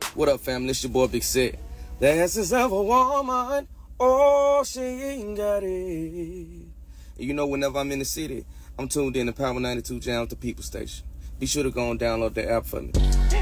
What up, family? It's your boy Big Set. The essence of a woman, oh, she ain't got it. And you know, whenever I'm in the city, I'm tuned in to Power 92 Jam, the People Station. Be sure to go and download the app for me.